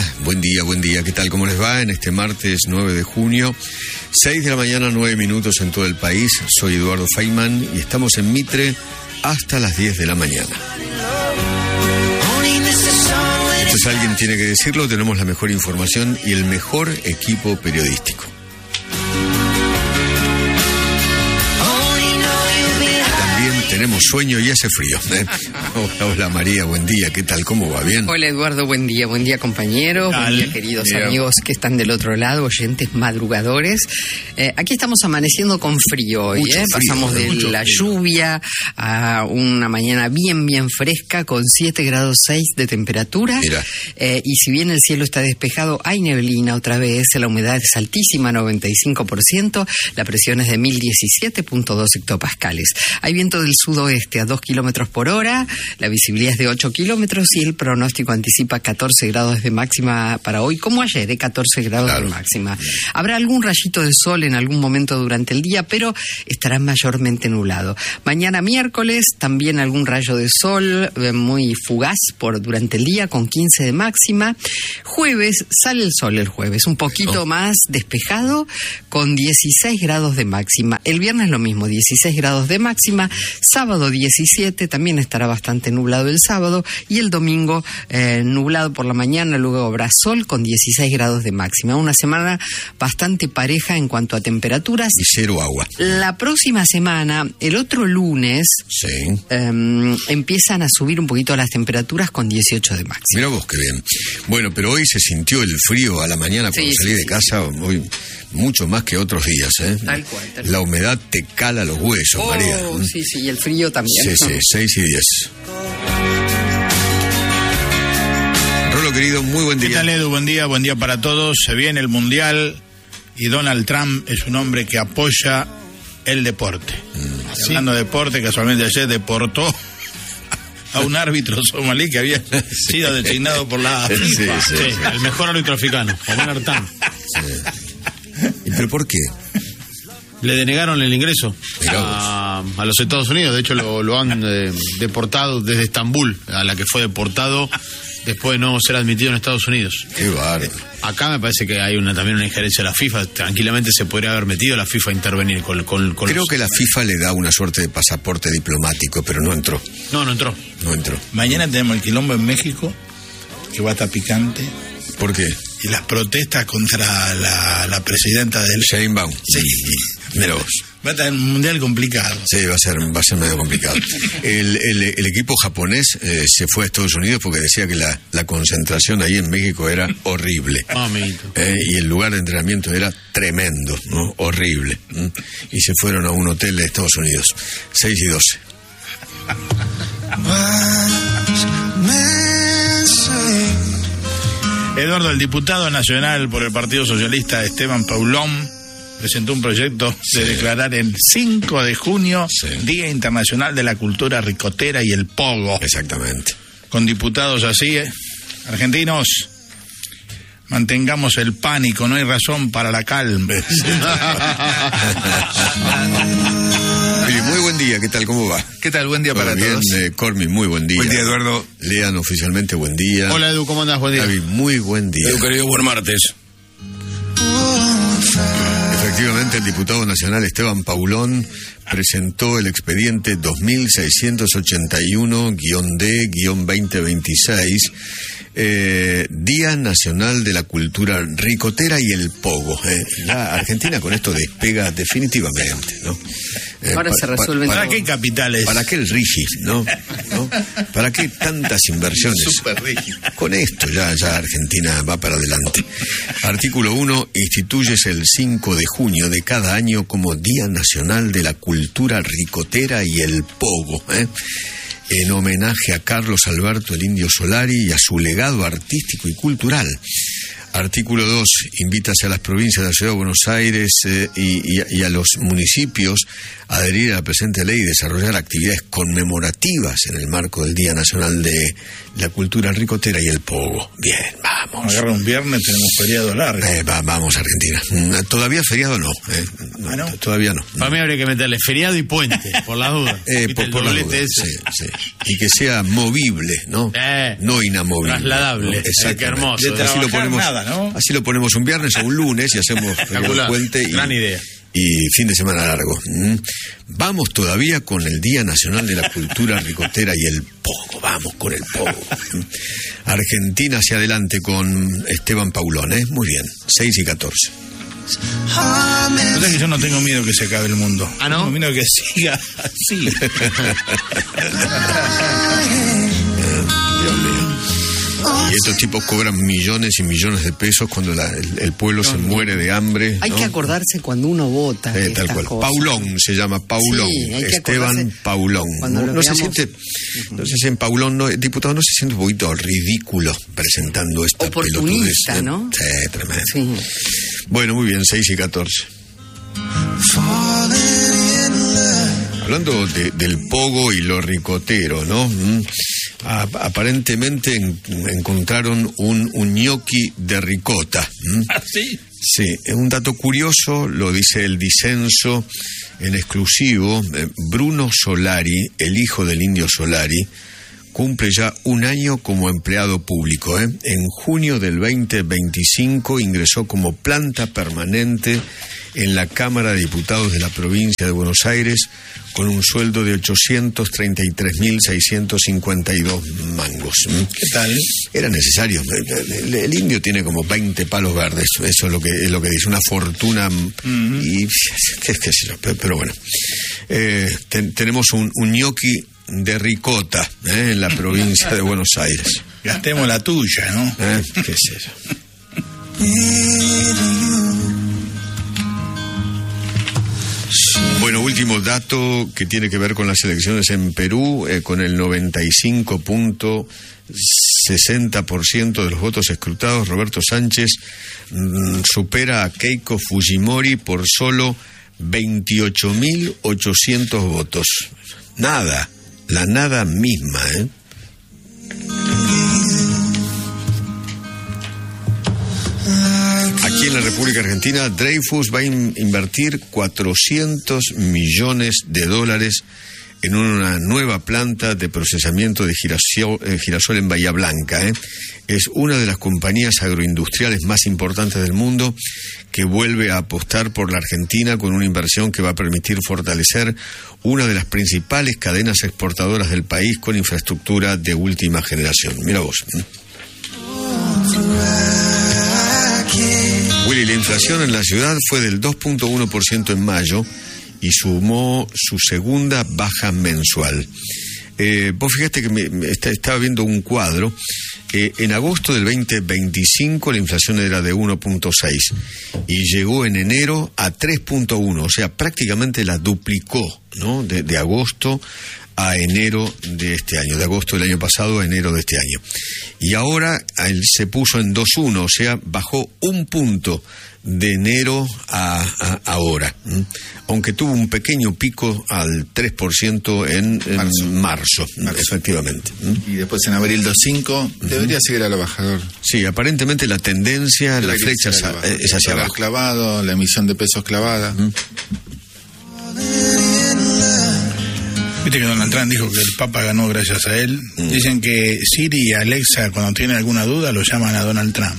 buen día, ¿qué tal? ¿Cómo les va? En este martes 9 de junio, 6 de la mañana, 9 minutos en todo el país. Soy Eduardo Feynman y estamos en Mitre hasta las 10 de la mañana. Entonces alguien tiene que decirlo, tenemos la mejor información y el mejor equipo periodístico. Tenemos sueño y hace frío. Hola María, buen día, ¿qué tal? ¿Cómo va? ¿Bien? Hola Eduardo, buen día compañeros, buen día queridos amigos que están del otro lado, oyentes madrugadores. Aquí estamos amaneciendo con frío hoy, pasamos de la lluvia a una mañana bien fresca con 7 grados 6 de temperatura. Y si bien el cielo está despejado, hay neblina otra vez, la humedad es altísima, 95%, la presión es de 1017.2 hectopascales. Hay viento del sudoeste a 2 kilómetros por hora, la visibilidad es de 8 kilómetros y el pronóstico anticipa 14 grados de máxima para hoy, como ayer, 14 grados de máxima. Habrá algún rayito de sol en algún momento durante el día, pero estará mayormente nublado. Mañana miércoles, también algún rayo de sol, muy fugaz durante el día, con 15 de máxima. Jueves, sale el sol el jueves, un poquito más despejado, con 16 grados de máxima. El viernes lo mismo, 16 grados de máxima. Sábado 17, también estará bastante nublado el sábado, y el domingo nublado por la mañana, luego habrá sol con 16 grados de máxima. Una semana bastante pareja en cuanto a temperaturas. Y cero agua. La próxima semana, el otro lunes, empiezan a subir un poquito las temperaturas con 18 de máxima. Mira vos qué bien. Bueno, pero hoy se sintió el frío a la mañana cuando salí de casa, hoy mucho más que otros días, Tal cual. La humedad te cala los huesos, María. Sí, y el frío también. Sí, 6 y 10. Rolo, querido, muy buen día. ¿Qué tal, Edu? Buen día para todos. Se viene el Mundial y Donald Trump es un hombre que apoya el deporte. Hablando de deporte, casualmente ayer deportó a un árbitro somalí que había sido designado por la FIFA. Sí, el mejor árbitro africano, Omar Artan. ¿Y pero por qué? Le denegaron el ingreso a los Estados Unidos. De hecho, lo han deportado desde Estambul, a la que fue deportado después de no ser admitido en Estados Unidos. Qué bárbaro. Acá me parece que hay también una injerencia de la FIFA. Tranquilamente se podría haber metido la FIFA a intervenir con Creo que la FIFA le da una suerte de pasaporte diplomático, pero no entró. No entró. Mañana tenemos el quilombo en México, que va a estar picante. ¿Por qué? Y las protestas contra la presidenta del... Sheinbaum. Sí. Mira vos. Va a estar un mundial complicado. Sí, va a ser medio complicado. El equipo japonés se fue a Estados Unidos porque decía que la concentración ahí en México era horrible. Y el lugar de entrenamiento era tremendo, ¿no? Horrible. Y se fueron a un hotel de Estados Unidos. 6 y 12. Eduardo, el diputado nacional por el Partido Socialista, Esteban Paulón, presentó un proyecto de declarar el 5 de junio Día Internacional de la Cultura Ricotera y el Pogo. Exactamente. Con diputados así, argentinos, mantengamos el pánico, no hay razón para la calma. Muy buen día, ¿qué tal? ¿Cómo va? ¿Qué tal? Buen día para todos. Cormi, muy buen día. Buen día, Eduardo. Lean oficialmente, buen día. Hola, Edu, ¿cómo andás? Buen día. David, muy buen día. Edu, querido, buen martes. Efectivamente, el diputado nacional Esteban Paulón presentó el expediente 2681-D-2026, Día Nacional de la Cultura Ricotera y el Pogo. La Argentina con esto despega definitivamente, ¿no? Ahora se resuelven. ¿Para qué capitales? ¿Para qué el RIGI, no? ¿Para qué tantas inversiones? Super RIGI. Con esto ya Argentina va para adelante. Artículo 1. Instituyes el 5 de junio de cada año como Día Nacional de la Cultura Ricotera y el Pogo, en homenaje a Carlos Alberto el Indio Solari y a su legado artístico y cultural. Artículo 2. Invítase a las provincias de la Ciudad de Buenos Aires y a los municipios a adherir a la presente ley y desarrollar actividades conmemorativas en el marco del Día Nacional de la Cultura Ricotera y el Pogo. Bien, va. vamos. Agarra un viernes, tenemos feriado largo. Vamos, Argentina. Todavía feriado no. ¿No? Todavía no. Para mí habría que meterle feriado y puente, por la duda. Por la duda, sí. Y que sea movible, ¿no? No inamovible. Trasladable. Exacto. Qué hermoso. Así lo ponemos un viernes o un lunes y hacemos el puente. Gran idea. Y fin de semana largo. Vamos todavía con el Día Nacional de la Cultura Ricotera y el pogo. Vamos con el pogo. Argentina hacia adelante con Esteban Paulón, Muy bien, 6:14. ¿No es que yo no tengo miedo que se acabe el mundo? ¿Ah, no? Tengo miedo que siga así. Dios mío. Y estos tipos cobran millones y millones de pesos cuando el pueblo se muere de hambre. Hay que acordarse cuando uno vota. Tal cual. Cosas. Paulón se llama, Paulón. Sí, Esteban Paulón. No se siente, no sé si en Paulón, diputado, no se siente un poquito ridículo presentando esta oportunista, pelotudez, ¿no? Sí, tremendo. Sí. Bueno, muy bien, 6:14. Hablando del pogo y lo ricotero, ¿no? Aparentemente encontraron un gnocchi de ricota. ¿Ah, sí? Sí, es un dato curioso, lo dice el Disenso en exclusivo. Bruno Solari, el hijo del Indio Solari, cumple ya un año como empleado público. En junio del 2025 ingresó como planta permanente en la Cámara de Diputados de la provincia de Buenos Aires con un sueldo de 833.652 mangos. ¿Qué tal? Era necesario. El indio tiene como 20 palos verdes, eso es lo que dice, una fortuna. Y qué sé yo, pero bueno. Tenemos un gnocchi de ricota en la provincia de Buenos Aires. Gastemos la tuya, ¿no? ¿Qué es eso? Bueno, último dato que tiene que ver con las elecciones en Perú, con el 95.60% de los votos escrutados, Roberto Sánchez supera a Keiko Fujimori por solo 28.800 votos. Nada, la nada misma, Aquí en la República Argentina, Dreyfus va a invertir $400 millones en una nueva planta de procesamiento de girasol en Bahía Blanca. Es una de las compañías agroindustriales más importantes del mundo que vuelve a apostar por la Argentina con una inversión que va a permitir fortalecer una de las principales cadenas exportadoras del país con infraestructura de última generación. Mira vos. Willy, la inflación en la ciudad fue del 2.1% en mayo y sumó su segunda baja mensual. Vos fíjate que estaba viendo un cuadro. En agosto del 2025 la inflación era de 1.6 y llegó en enero a 3.1, o sea, prácticamente la duplicó, ¿no? De agosto a enero de este año, de agosto del año pasado a enero de este año. Y ahora él se puso en 2.1, o sea, bajó un punto de enero a ahora, aunque tuvo un pequeño pico al 3% en marzo, efectivamente. Y después en abril 2.5 debería seguir a la bajador. Sí, aparentemente la tendencia, la flecha es hacia abajo. Clavado, la emisión de pesos clavada. Viste que Donald Trump dijo que el Papa ganó gracias a él. Dicen que Siri y Alexa, cuando tienen alguna duda, lo llaman a Donald Trump.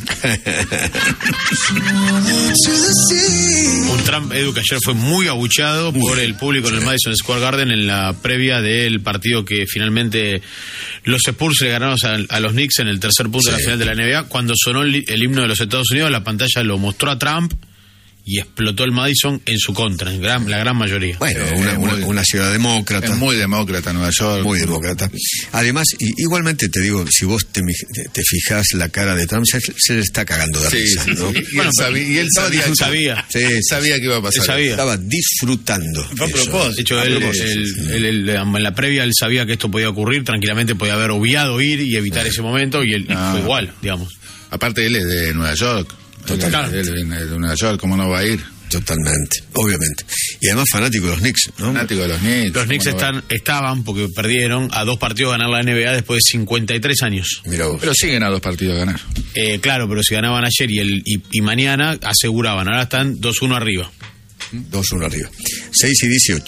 Un Trump, Edu, que ayer fue muy abucheado por el público en el Madison Square Garden en la previa del partido que finalmente los Spurs le ganaron a los Knicks en el tercer punto de la final de la NBA. Cuando sonó el himno de los Estados Unidos, la pantalla lo mostró a Trump y explotó el Madison en su contra, la gran mayoría. Bueno, una ciudad demócrata. Es muy demócrata Nueva York. Muy demócrata. Además, igualmente te digo, si vos te fijás la cara de Trump, se le está cagando de risa, ¿no? Y él sabía que iba a pasar. Estaba disfrutando. Fue a propósito. De hecho, en la previa él sabía que esto podía ocurrir, tranquilamente podía haber obviado ir y evitar ese momento, y él fue igual, digamos. Aparte él es de Nueva York. Total. Él viene de Nueva York, ¿cómo no va a ir? Totalmente, obviamente. Y además fanático de los Knicks, ¿no? Fanático de los Knicks. Los Knicks estaban, porque perdieron, a 2 partidos de ganar la NBA después de 53 años. Mirá vos. Pero siguen a 2 partidos de ganar. Claro, pero si ganaban ayer y mañana, aseguraban. Ahora están 2-1 arriba. 2-1 arriba. 6 y 18.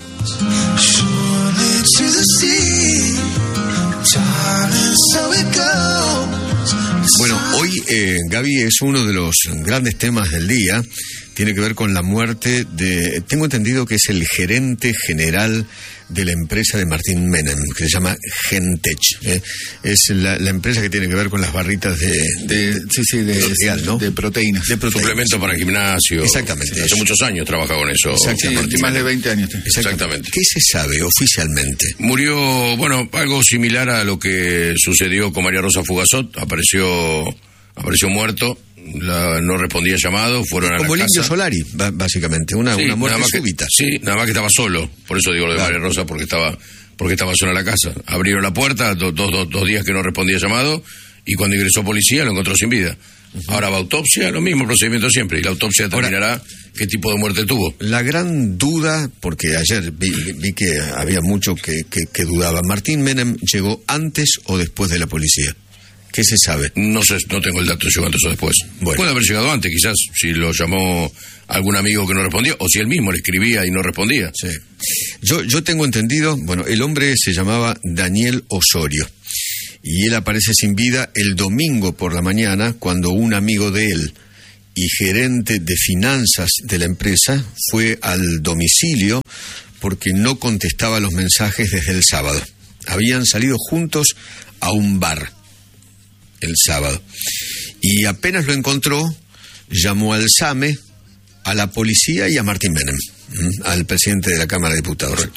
Bueno, hoy, Gaby, es uno de los grandes temas del día. Tiene que ver con la muerte de... Tengo entendido que es el gerente general de la empresa de Martín Menem, que se llama Gentech. Es la empresa que tiene que ver con las barritas de proteínas. Suplemento para el gimnasio. Exactamente. Hace muchos años trabaja con eso. Exactamente. Más de 20 años. Exactamente. ¿Qué se sabe oficialmente? Murió, algo similar a lo que sucedió con María Rosa Fugazot. Apareció muerto. No respondía llamado, fueron a la casa. Como el Indio Solari, básicamente, una muerte súbita. Sí, nada más que estaba solo, por eso digo lo de María Rosa, porque estaba sola en la casa. Abrieron la puerta, dos días que no respondía llamado, y cuando ingresó policía lo encontró sin vida. Ahora va a autopsia, lo mismo procedimiento siempre, y la autopsia determinará qué tipo de muerte tuvo. La gran duda, porque ayer vi que había mucho que dudaba, ¿Martín Menem llegó antes o después de la policía? ¿Qué se sabe? No sé, no tengo el dato de si llegó antes o después. Bueno. Puede haber llegado antes, quizás, si lo llamó algún amigo que no respondió, o si él mismo le escribía y no respondía. Sí. Yo tengo entendido, el hombre se llamaba Daniel Osorio, y él aparece sin vida el domingo por la mañana, cuando un amigo de él y gerente de finanzas de la empresa fue al domicilio porque no contestaba los mensajes desde el sábado. Habían salido juntos a un bar el sábado, y apenas lo encontró, llamó al SAME, a la policía y a Martín Menem, al presidente de la Cámara de Diputados.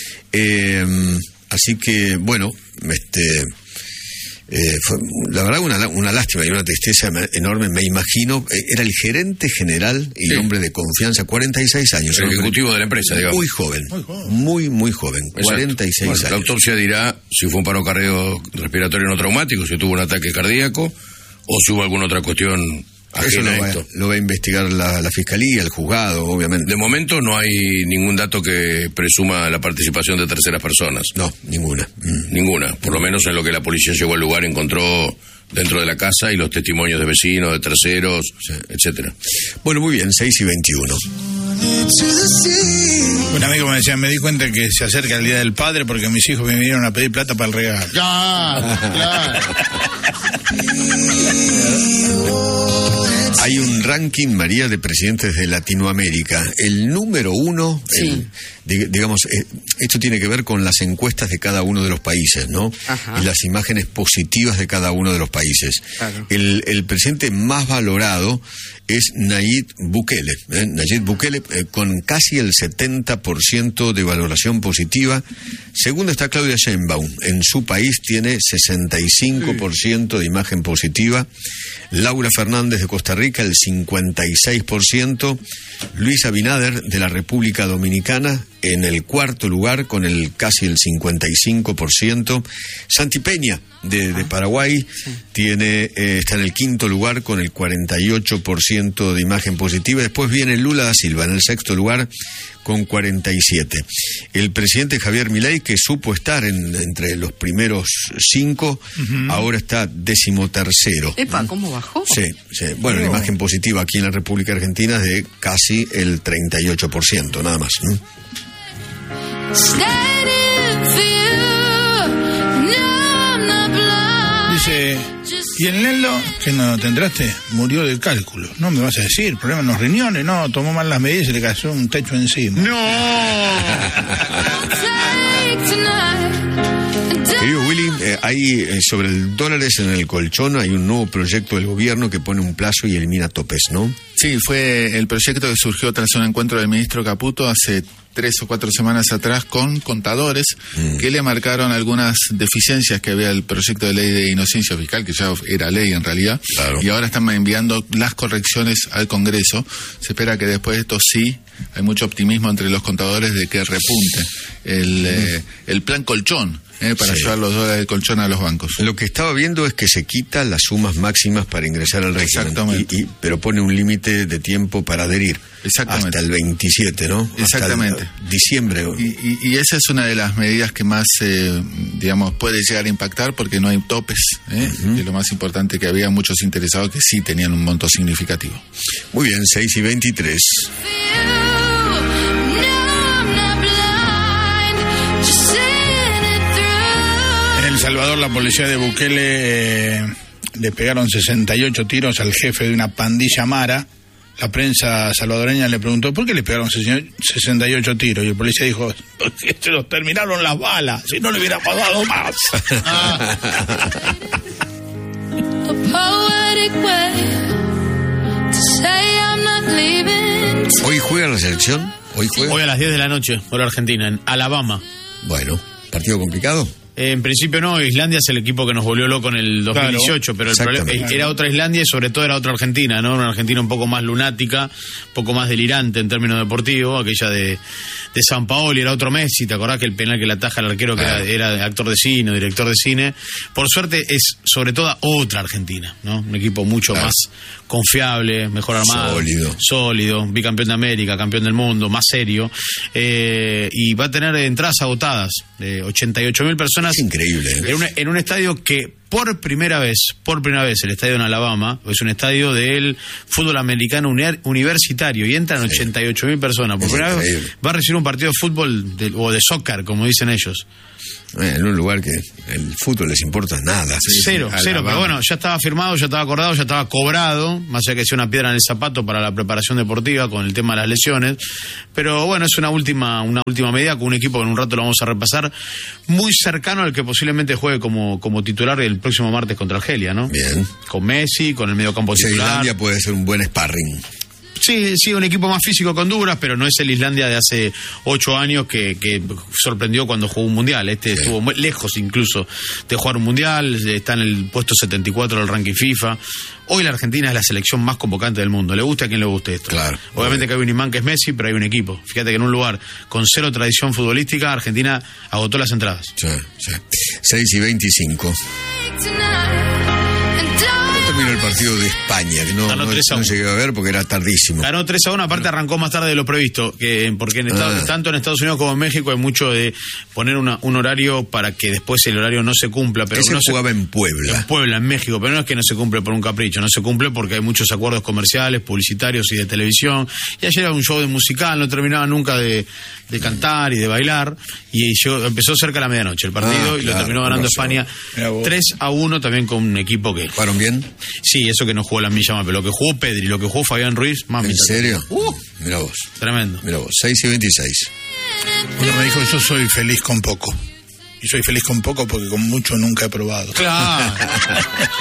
Así que, fue la verdad una lástima y una tristeza enorme. Me imagino, era el gerente general y hombre de confianza, 46 años. El ejecutivo de la empresa, digamos. Muy joven, muy joven, exacto. 46 años. La autopsia dirá si fue un paro cardiorrespiratorio no traumático, si tuvo un ataque cardíaco o si hubo alguna otra cuestión ajena a esto. Lo va a investigar la fiscalía, el juzgado, obviamente. De momento no hay ningún dato que presuma la participación de terceras personas. No, ninguna. Ninguna. Por lo menos en lo que la policía llegó al lugar encontró dentro de la casa y los testimonios de vecinos, de terceros, etcétera. Bueno, muy bien, 6 y 21. Un amigo me decía, me di cuenta que se acerca el Día del Padre porque mis hijos me vinieron a pedir plata para el regalo. Claro. Hay un ranking, María, de presidentes de Latinoamérica. El número 1, sí. Esto tiene que ver con las encuestas de cada uno de los países, ¿no? Ajá. Y las imágenes positivas de cada uno de los países. Claro. El presidente más valorado es Nayib Bukele. Nayib Bukele, con casi el 70% de valoración positiva. Segundo está Claudia Sheinbaum. En su país tiene 65% de imagen positiva. Laura Fernández de Costa Rica, el 56%. Luis Abinader de la República Dominicana en el cuarto lugar con casi el 55%. Santi Peña de Paraguay está en el quinto lugar con el 48% de imagen positiva. Después viene Lula da Silva en el sexto lugar con 47%. El presidente Javier Milei, que supo estar entre los primeros 5, ahora está 13º. Epa, ¿cómo bajó? Sí. Bueno, la imagen positiva aquí en la República Argentina es de casi el 38%, nada más. Dice, ¿y el Neldo, que no te entraste? Murió del cálculo. No me vas a decir, problema en los riñones. No, tomó mal las medidas y le cayó un techo encima. Querido Willy, hay sobre el dólares en el colchón, hay un nuevo proyecto del gobierno que pone un plazo y elimina topes, ¿no? Sí, fue el proyecto que surgió tras un encuentro del ministro Caputo hace 3 o 4 semanas atrás con contadores que le marcaron algunas deficiencias que había el proyecto de ley de inocencia fiscal, que ya era ley en realidad, claro. Y ahora están enviando las correcciones al Congreso. Se espera que después de esto sí, hay mucho optimismo entre los contadores de que repunte el plan colchón, para llevar los dólares de colchón a los bancos. Lo que estaba viendo es que se quita las sumas máximas para ingresar al régimen. Exactamente. Pero pone un límite de tiempo para adherir. Exactamente. Hasta el 27, ¿no? Exactamente. Hasta diciembre. Y esa es una de las medidas que más, digamos, puede llegar a impactar porque no hay topes, que es lo más importante, que había muchos interesados que sí tenían un monto significativo. Muy bien, 6:23. En El Salvador, la policía de Bukele le pegaron 68 tiros al jefe de una pandilla mara. La prensa salvadoreña le preguntó ¿por qué le pegaron 68 tiros? Y el policía dijo, porque se los terminaron las balas, si no le hubiera pasado más. ¿Hoy juega la selección? Hoy a las 10 de la noche, hora argentina, en Alabama. Bueno, ¿partido complicado? En principio no, Islandia es el equipo que nos volvió loco en el 2018, pero el problema era otra Islandia y sobre todo era otra Argentina, ¿no? Una Argentina un poco más lunática, un poco más delirante en términos deportivos, aquella de Sampaoli, era otro Messi, ¿te acordás que el penal que le ataja al arquero que era actor de cine, director de cine? Por suerte es sobre todo otra Argentina, ¿no? Un equipo mucho más confiable, mejor armado, sólido, bicampeón de América, campeón del mundo, más serio, y va a tener entradas agotadas, 88.000 personas. Es increíble. En un estadio que por primera vez, el estadio en Alabama, es un estadio del fútbol americano universitario y entran 88.000 personas. Por primera vez va a recibir un partido de fútbol o de soccer, como dicen ellos. En un lugar que el fútbol les importa nada. Cero, pero bueno, ya estaba firmado, ya estaba acordado, ya estaba cobrado, más allá que sea una piedra en el zapato para la preparación deportiva con el tema de las lesiones. Pero bueno, es una última medida con un equipo que en un rato lo vamos a repasar, muy cercano al que posiblemente juegue como titular el próximo martes contra Argelia, ¿no? Bien. Con Messi, con el mediocampo titular. Islandia puede ser un buen sparring. Sí, un equipo más físico con Honduras, pero no es el Islandia de hace 8 años que sorprendió cuando jugó un mundial. Estuvo muy lejos incluso de jugar un mundial, está en el puesto 74 del ranking FIFA. Hoy la Argentina es la selección más convocante del mundo. Le guste a quien le guste esto. Claro. Obviamente que hay un imán que es Messi, pero hay un equipo. Fíjate que en un lugar con 0 tradición futbolística, Argentina agotó las entradas. Sí. 6:25. Terminó el partido de España, que no llegué a ver porque era tardísimo. Ganó 3-1, aparte arrancó más tarde de lo previsto, porque tanto en Estados Unidos como en México hay mucho de poner un horario para que después el horario no se cumpla. Pero se jugaba en Puebla. En México, pero no es que no se cumple por un capricho, no se cumple porque hay muchos acuerdos comerciales, publicitarios y de televisión. Y ayer era un show de musical, no terminaba nunca de cantar y de bailar, y empezó cerca de la medianoche el partido y lo terminó ganando España 3-1, también con un equipo que... ¿Jugaron bien? Sí, eso que no jugó la milla más, pero lo que jugó Pedri, lo que jugó Fabián Ruiz, mami. ¿En serio? Mira vos. Tremendo. Mira vos, 6:26. Uno me dijo, yo soy feliz con poco. Y soy feliz con poco porque con mucho nunca he probado. Claro.